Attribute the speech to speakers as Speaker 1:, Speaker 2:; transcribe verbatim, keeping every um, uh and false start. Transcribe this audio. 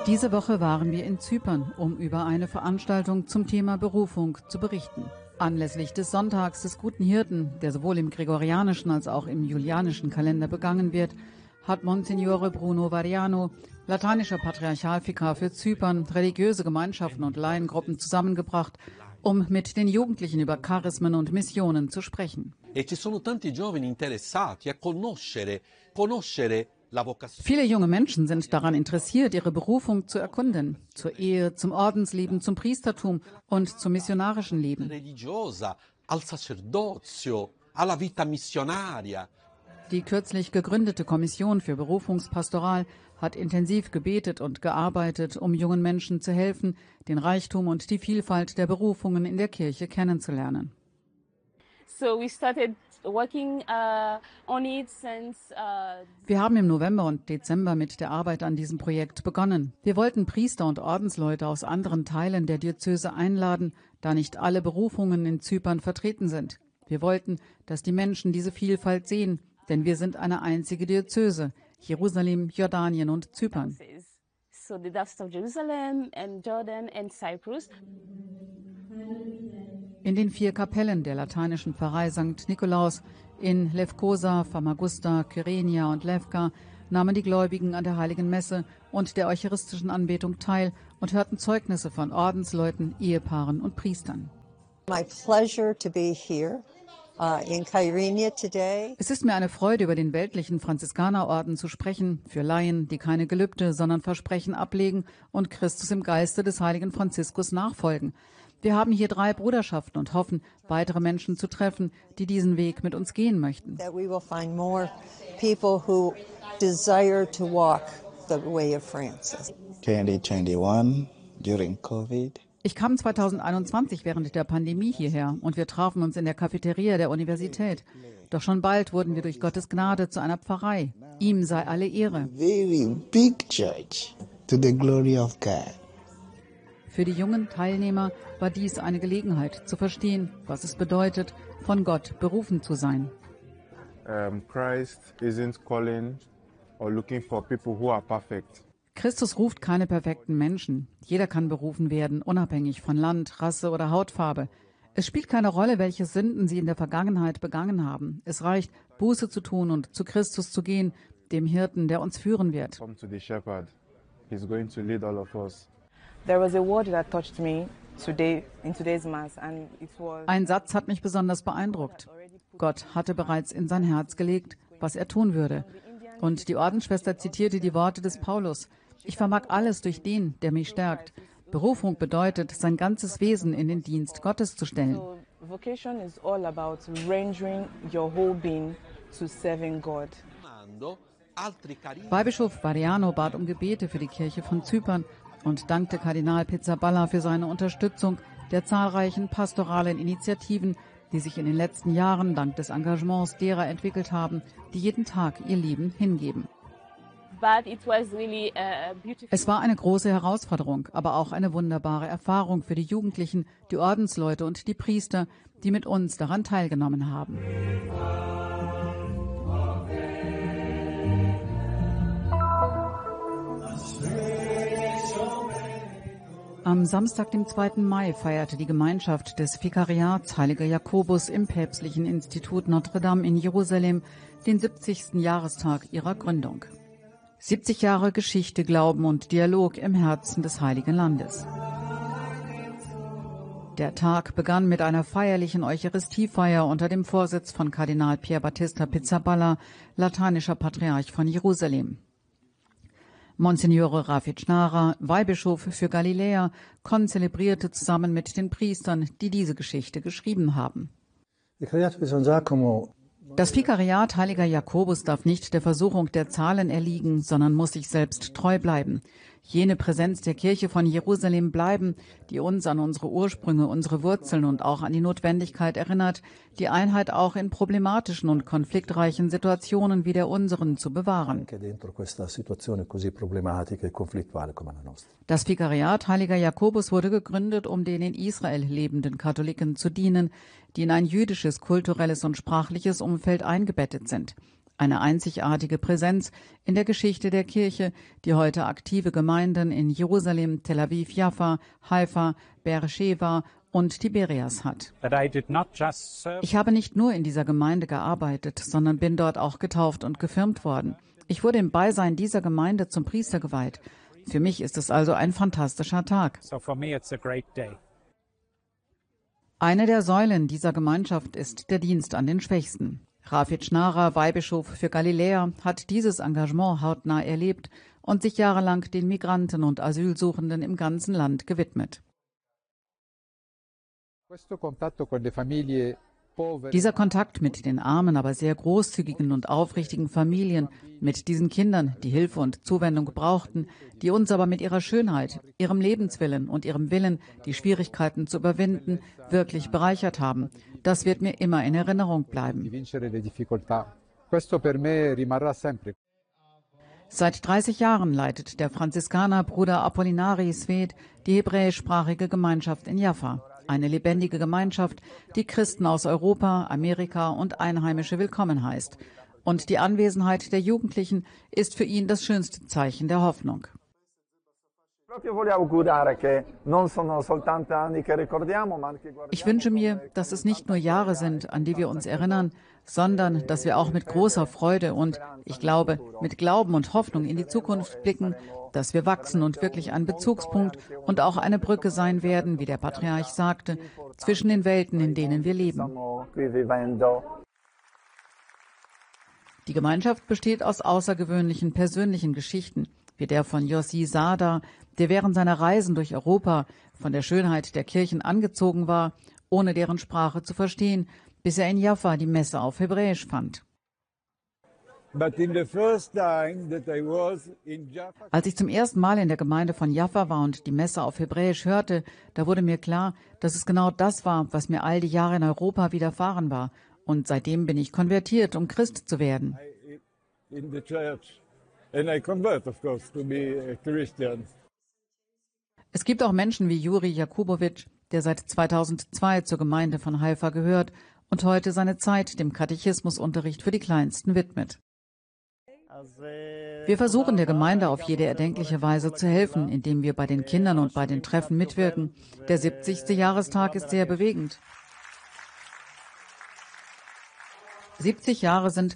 Speaker 1: Diese Woche waren wir in Zypern, um über eine Veranstaltung zum Thema Berufung zu berichten. Anlässlich des Sonntags des Guten Hirten, der sowohl im gregorianischen als auch im julianischen Kalender begangen wird, hat Monsignore Bruno Variano, lateinischer Patriarchalvikar für Zypern, religiöse Gemeinschaften und Laiengruppen zusammengebracht, um mit den Jugendlichen über Charismen und Missionen zu sprechen. Viele junge Menschen sind daran interessiert, ihre Berufung zu erkunden, zur Ehe, zum Ordensleben, zum Priestertum und zum missionarischen Leben. Die kürzlich gegründete Kommission für Berufungspastoral hat intensiv gebetet und gearbeitet, um jungen Menschen zu helfen, den Reichtum und die Vielfalt der Berufungen in der Kirche kennenzulernen.
Speaker 2: So we started working uh, on it since, uh
Speaker 1: Wir haben im November und Dezember mit der Arbeit an diesem Projekt begonnen. Wir wollten Priester und Ordensleute aus anderen Teilen der Diözese einladen, da nicht alle Berufungen in Zypern vertreten sind. Wir wollten, dass die Menschen diese Vielfalt sehen, denn wir sind eine einzige Diözese, Jerusalem, Jordanien und Zypern.
Speaker 2: So the Diocese of Jerusalem and Jordan and Cyprus.
Speaker 1: In den vier Kapellen der lateinischen Pfarrei Sankt Nikolaus in Lefkosa, Famagusta, Kyrenia und Levka nahmen die Gläubigen an der Heiligen Messe und der eucharistischen Anbetung teil und hörten Zeugnisse von Ordensleuten, Ehepaaren und Priestern.
Speaker 3: My pleasure to be here. Uh, in Kyrenia today.
Speaker 1: Es ist mir eine Freude, über den weltlichen Franziskanerorden zu sprechen, für Laien, die keine Gelübde, sondern Versprechen ablegen und Christus im Geiste des heiligen Franziskus nachfolgen. Wir haben hier drei Bruderschaften und hoffen, weitere Menschen zu treffen, die diesen Weg mit uns gehen möchten.
Speaker 3: That we will find more people who desire to walk the way of Francis.
Speaker 4: twenty twenty-one, during COVID.
Speaker 1: Ich kam zweitausendeinundzwanzig während der Pandemie hierher und wir trafen uns in der Cafeteria der Universität. Doch schon bald wurden wir durch Gottes Gnade zu einer Pfarrei. Ihm sei alle Ehre.
Speaker 4: Very big church to the glory of God.
Speaker 1: Für die jungen Teilnehmer war dies eine Gelegenheit, zu verstehen, was es bedeutet, von Gott berufen zu sein.
Speaker 5: Um, Christ isn't calling or looking for people who are perfect.
Speaker 1: Christus ruft keine perfekten Menschen. Jeder kann berufen werden, unabhängig von Land, Rasse oder Hautfarbe. Es spielt keine Rolle, welche Sünden sie in der Vergangenheit begangen haben. Es reicht, Buße zu tun und zu Christus zu gehen, dem Hirten, der uns führen wird.
Speaker 5: Come to the shepherd. He's going to lead all of us.
Speaker 6: There was a word that touched me today in today's mass and it was.
Speaker 1: Ein Satz hat mich besonders beeindruckt. Gott hatte bereits in sein Herz gelegt, was er tun würde. Und die Ordensschwester zitierte die Worte des Paulus. Ich vermag alles durch den, der mich stärkt. Berufung bedeutet, sein ganzes Wesen in den Dienst Gottes zu stellen.
Speaker 6: So vocation is all about rendering your whole being to serving God.
Speaker 1: Weihbischof Variano bat um Gebete für die Kirche von Zypern und dankte Kardinal Pizzaballa für seine Unterstützung der zahlreichen pastoralen Initiativen, die sich in den letzten Jahren dank des Engagements derer entwickelt haben, die jeden Tag ihr Leben hingeben. Es war eine große Herausforderung, aber auch eine wunderbare Erfahrung für die Jugendlichen, die Ordensleute und die Priester, die mit uns daran teilgenommen haben. Am Samstag, dem zweiten Mai, feierte die Gemeinschaft des Vikariats Heiliger Jakobus im Päpstlichen Institut Notre Dame in Jerusalem den siebzigsten Jahrestag ihrer Gründung. siebzig Jahre Geschichte, Glauben und Dialog im Herzen des Heiligen Landes. Der Tag begann mit einer feierlichen Eucharistiefeier unter dem Vorsitz von Kardinal Pier Battista Pizzaballa, lateinischer Patriarch von Jerusalem. Monsignore Rafik Nara, Weihbischof für Galiläa, konzelebrierte zusammen mit den Priestern, die diese Geschichte geschrieben haben. Das Vikariat Heiliger Jakobus darf nicht der Versuchung der Zahlen erliegen, sondern muss sich selbst treu bleiben. Jene Präsenz der Kirche von Jerusalem bleiben, die uns an unsere Ursprünge, unsere Wurzeln und auch an die Notwendigkeit erinnert, die Einheit auch in problematischen und konfliktreichen Situationen wie der unseren zu bewahren. Das Vikariat Heiliger Jakobus wurde gegründet, um den in Israel lebenden Katholiken zu dienen, die in ein jüdisches, kulturelles und sprachliches Umfeld eingebettet sind. Eine einzigartige Präsenz in der Geschichte der Kirche, die heute aktive Gemeinden in Jerusalem, Tel Aviv, Jaffa, Haifa, Beersheva und Tiberias hat. Ich habe nicht nur in dieser Gemeinde gearbeitet, sondern bin dort auch getauft und gefirmt worden. Ich wurde im Beisein dieser Gemeinde zum Priester geweiht. Für mich ist es also ein fantastischer Tag. Eine der Säulen dieser Gemeinschaft ist der Dienst an den Schwächsten. Rafid Schnara, Weihbischof für Galiläa, hat dieses Engagement hautnah erlebt und sich jahrelang den Migranten und Asylsuchenden im ganzen Land gewidmet. Dieser Kontakt mit den armen, aber sehr großzügigen und aufrichtigen Familien, mit diesen Kindern, die Hilfe und Zuwendung brauchten, die uns aber mit ihrer Schönheit, ihrem Lebenswillen und ihrem Willen, die Schwierigkeiten zu überwinden, wirklich bereichert haben, das wird mir immer in Erinnerung bleiben. Seit dreißig Jahren leitet der Franziskaner Bruder Apollinari Sved die hebräischsprachige Gemeinschaft in Jaffa. Eine lebendige Gemeinschaft, die Christen aus Europa, Amerika und Einheimische willkommen heißt. Und die Anwesenheit der Jugendlichen ist für ihn das schönste Zeichen der Hoffnung. Ich wünsche mir, dass es nicht nur Jahre sind, an die wir uns erinnern, sondern dass wir auch mit großer Freude und, ich glaube, mit Glauben und Hoffnung in die Zukunft blicken, dass wir wachsen und wirklich ein Bezugspunkt und auch eine Brücke sein werden, wie der Patriarch sagte, zwischen den Welten, in denen wir leben. Die Gemeinschaft besteht aus außergewöhnlichen persönlichen Geschichten, wie der von Yossi Sada, der während seiner Reisen durch Europa von der Schönheit der Kirchen angezogen war, ohne deren Sprache zu verstehen, bis er in Jaffa die Messe auf Hebräisch fand. Als ich zum ersten Mal in der Gemeinde von Jaffa war und die Messe auf Hebräisch hörte, da wurde mir klar, dass es genau das war, was mir all die Jahre in Europa widerfahren war. Und seitdem bin ich konvertiert, um Christ zu werden. Es gibt auch Menschen wie Juri Jakubowitsch, der seit zweitausendzwei zur Gemeinde von Haifa gehört und heute seine Zeit dem Katechismusunterricht für die Kleinsten widmet. Wir versuchen der Gemeinde auf jede erdenkliche Weise zu helfen, indem wir bei den Kindern und bei den Treffen mitwirken. Der siebzigste Jahrestag ist sehr bewegend. siebzig Jahre sind,